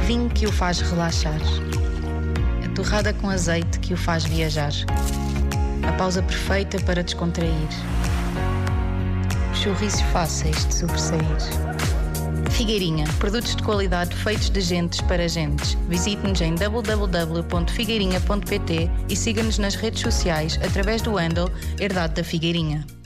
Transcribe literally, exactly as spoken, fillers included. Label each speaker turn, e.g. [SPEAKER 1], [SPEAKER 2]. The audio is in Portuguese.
[SPEAKER 1] vinho que o faz relaxar, a torrada com azeite que o faz viajar, a pausa perfeita para descontrair, os sorrisos fáceis de sobressair. Figueirinha, produtos de qualidade feitos de gentes para gentes. Visite-nos em w w w ponto figueirinha ponto p t e siga-nos nas redes sociais através do handle Herdade da Figueirinha.